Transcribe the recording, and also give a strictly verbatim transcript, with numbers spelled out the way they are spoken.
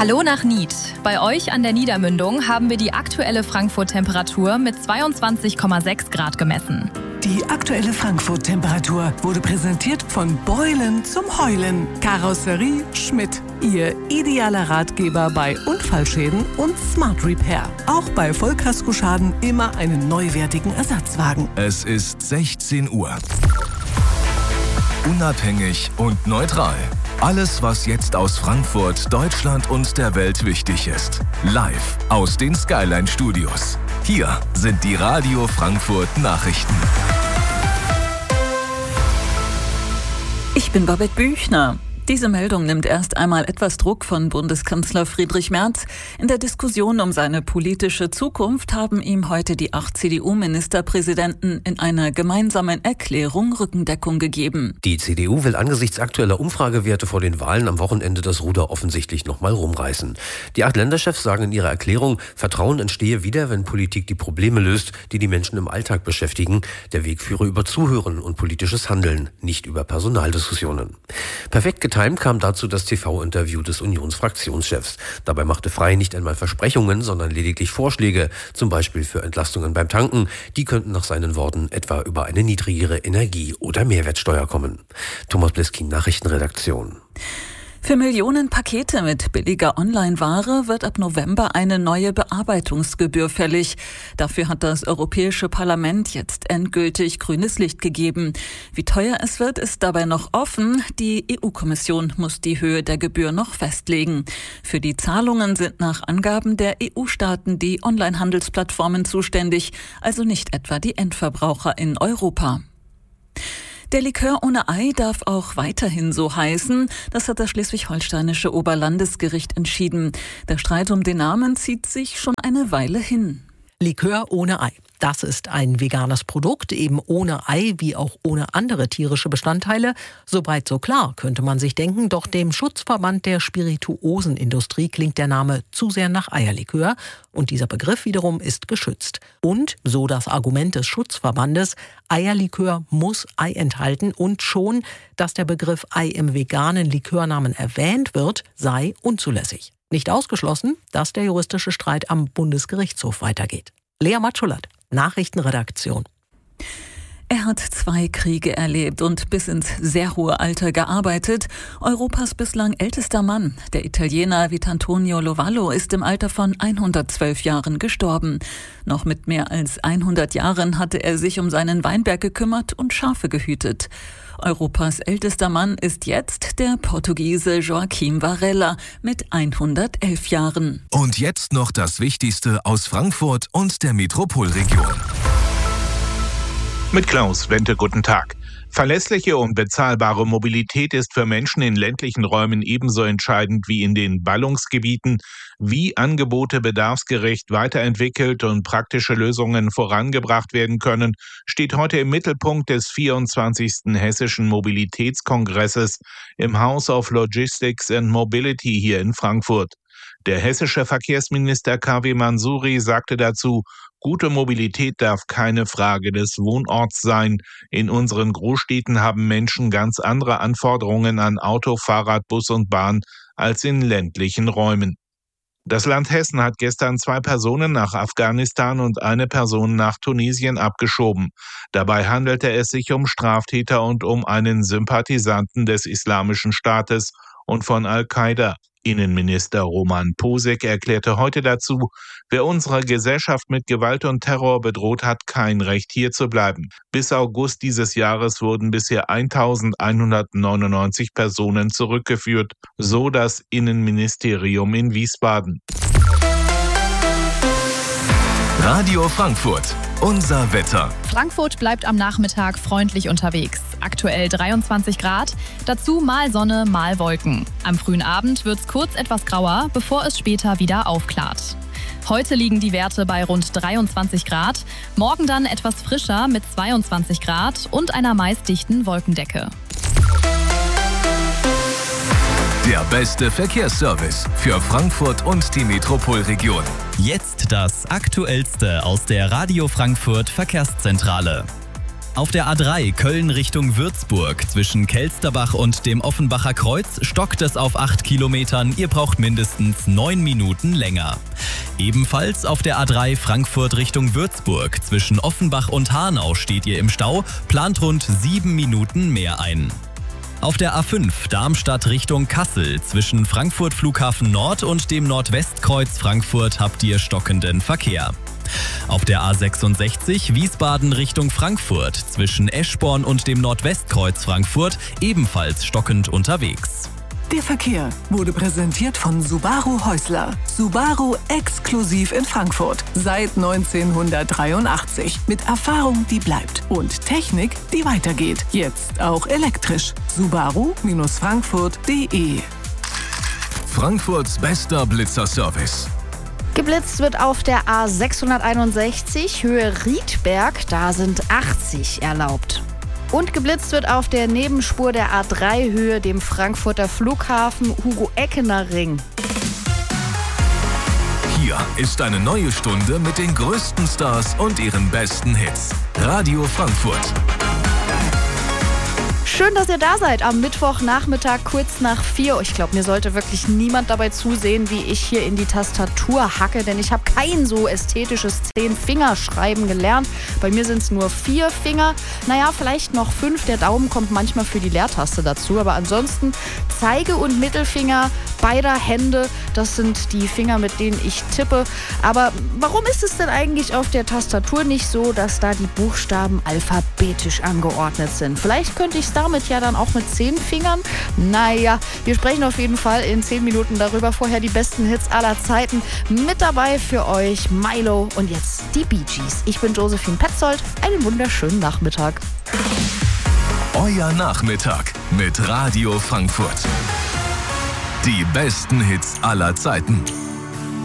Hallo nach Nied. Bei euch an der Niedermündung haben wir die aktuelle Frankfurt-Temperatur mit zweiundzwanzig Komma sechs Grad gemessen. Die aktuelle Frankfurt-Temperatur wurde präsentiert von Beulen zum Heulen. Karosserie Schmidt. Ihr idealer Ratgeber bei Unfallschäden und Smart Repair. Auch bei Vollkaskoschaden immer einen neuwertigen Ersatzwagen. Es ist sechzehn Uhr. Unabhängig und neutral. Alles, was jetzt aus Frankfurt, Deutschland und der Welt wichtig ist. Live aus den Skyline Studios. Hier sind die Radio Frankfurt Nachrichten. Ich bin Babette Büchner. Diese Meldung nimmt erst einmal etwas Druck von Bundeskanzler Friedrich Merz. In der Diskussion um seine politische Zukunft haben ihm heute die acht C D U-Ministerpräsidenten in einer gemeinsamen Erklärung Rückendeckung gegeben. Die C D U will angesichts aktueller Umfragewerte vor den Wahlen am Wochenende das Ruder offensichtlich nochmal rumreißen. Die acht Länderchefs sagen in ihrer Erklärung, Vertrauen entstehe wieder, wenn Politik die Probleme löst, die die Menschen im Alltag beschäftigen. Der Weg führe über Zuhören und politisches Handeln, nicht über Personaldiskussionen. Perfekt getimt kam dazu das T V-Interview des Unionsfraktionschefs. Dabei machte Frey nicht einmal Versprechungen, sondern lediglich Vorschläge, zum Beispiel für Entlastungen beim Tanken. Die könnten nach seinen Worten etwa über eine niedrigere Energie- oder Mehrwertsteuer kommen. Thomas Bleskin, Nachrichtenredaktion. Für Millionen Pakete mit billiger Online-Ware wird ab November eine neue Bearbeitungsgebühr fällig. Dafür hat das Europäische Parlament jetzt endgültig grünes Licht gegeben. Wie teuer es wird, ist dabei noch offen. Die E U-Kommission muss die Höhe der Gebühr noch festlegen. Für die Zahlungen sind nach Angaben der E U-Staaten die Online-Handelsplattformen zuständig, also nicht etwa die Endverbraucher in Europa. Der Likör ohne Ei darf auch weiterhin so heißen. Das hat das schleswig-holsteinische Oberlandesgericht entschieden. Der Streit um den Namen zieht sich schon eine Weile hin. Likör ohne Ei. Das ist ein veganes Produkt, eben ohne Ei wie auch ohne andere tierische Bestandteile. Soweit so klar, könnte man sich denken, doch dem Schutzverband der Spirituosenindustrie klingt der Name zu sehr nach Eierlikör und dieser Begriff wiederum ist geschützt. Und, so das Argument des Schutzverbandes, Eierlikör muss Ei enthalten und schon, dass der Begriff Ei im veganen Likörnamen erwähnt wird, sei unzulässig. Nicht ausgeschlossen, dass der juristische Streit am Bundesgerichtshof weitergeht. Lea Matschulat, Nachrichtenredaktion. Er hat zwei Kriege erlebt und bis ins sehr hohe Alter gearbeitet. Europas bislang ältester Mann, der Italiener Vitantonio Lovallo, ist im Alter von hundertzwölf Jahren gestorben. Noch mit mehr als hundert Jahren hatte er sich um seinen Weinberg gekümmert und Schafe gehütet. Europas ältester Mann ist jetzt der Portugiese Joaquim Varela mit hundertelf Jahren. Und jetzt noch das Wichtigste aus Frankfurt und der Metropolregion. Mit Klaus Wente, guten Tag. Verlässliche und bezahlbare Mobilität ist für Menschen in ländlichen Räumen ebenso entscheidend wie in den Ballungsgebieten. Wie Angebote bedarfsgerecht weiterentwickelt und praktische Lösungen vorangebracht werden können, steht heute im Mittelpunkt des vierundzwanzigsten Hessischen Mobilitätskongresses im House of Logistics and Mobility hier in Frankfurt. Der hessische Verkehrsminister K W Mansouri sagte dazu, gute Mobilität darf keine Frage des Wohnorts sein. In unseren Großstädten haben Menschen ganz andere Anforderungen an Auto, Fahrrad, Bus und Bahn als in ländlichen Räumen. Das Land Hessen hat gestern zwei Personen nach Afghanistan und eine Person nach Tunesien abgeschoben. Dabei handelte es sich um Straftäter und um einen Sympathisanten des Islamischen Staates und von Al-Qaida. Innenminister Roman Posek erklärte heute dazu, wer unsere Gesellschaft mit Gewalt und Terror bedroht, hat kein Recht, hier zu bleiben. Bis August dieses Jahres wurden bisher eintausendeinhundertneunundneunzig Personen zurückgeführt, so das Innenministerium in Wiesbaden. Radio Frankfurt, unser Wetter. Frankfurt bleibt am Nachmittag freundlich unterwegs. Aktuell dreiundzwanzig Grad, dazu mal Sonne, mal Wolken. Am frühen Abend wird es kurz etwas grauer, bevor es später wieder aufklart. Heute liegen die Werte bei rund dreiundzwanzig Grad, morgen dann etwas frischer mit zweiundzwanzig Grad und einer meist dichten Wolkendecke. Der beste Verkehrsservice für Frankfurt und die Metropolregion. Jetzt das Aktuellste aus der Radio Frankfurt Verkehrszentrale. Auf der A drei Köln Richtung Würzburg zwischen Kelsterbach und dem Offenbacher Kreuz stockt es auf acht Kilometern. Ihr braucht mindestens neun Minuten länger. Ebenfalls auf der A drei Frankfurt Richtung Würzburg zwischen Offenbach und Hanau steht ihr im Stau, plant rund sieben Minuten mehr ein. Auf der A fünf Darmstadt Richtung Kassel zwischen Frankfurt Flughafen Nord und dem Nordwestkreuz Frankfurt habt ihr stockenden Verkehr. Auf der A sechsundsechzig Wiesbaden Richtung Frankfurt zwischen Eschborn und dem Nordwestkreuz Frankfurt ebenfalls stockend unterwegs. Der Verkehr wurde präsentiert von Subaru Häusler. Subaru exklusiv in Frankfurt. Seit neunzehnhundertdreiundachtzig. Mit Erfahrung, die bleibt. Und Technik, die weitergeht. Jetzt auch elektrisch. Subaru Frankfurt punkt de. Frankfurts bester Blitzerservice. Geblitzt wird auf der A sechshunderteinundsechzig Höhe Riedberg, da sind achtzig erlaubt. Und geblitzt wird auf der Nebenspur der A drei Höhe dem Frankfurter Flughafen Hugo-Eckener-Ring. Hier ist eine neue Stunde mit den größten Stars und ihren besten Hits. Radio Frankfurt. Schön, dass ihr da seid am Mittwochnachmittag kurz nach vier. Ich glaube, mir sollte wirklich niemand dabei zusehen, wie ich hier in die Tastatur hacke, denn ich habe kein so ästhetisches Zehn-Fingerschreiben gelernt. Bei mir sind es nur vier Finger. Naja, vielleicht noch fünf. Der Daumen kommt manchmal für die Leertaste dazu. Aber ansonsten Zeige- und Mittelfinger beider Hände, das sind die Finger, mit denen ich tippe. Aber warum ist es denn eigentlich auf der Tastatur nicht so, dass da die Buchstaben alphabetisch angeordnet sind? Vielleicht könnte ich es damit ja dann auch mit zehn Fingern. Naja, wir sprechen auf jeden Fall in zehn Minuten darüber. Vorher die besten Hits aller Zeiten. Mit dabei für euch Milo und jetzt die Bee Gees. Ich bin Josephine Petzold. Einen wunderschönen Nachmittag. Euer Nachmittag mit Radio Frankfurt. Die besten Hits aller Zeiten.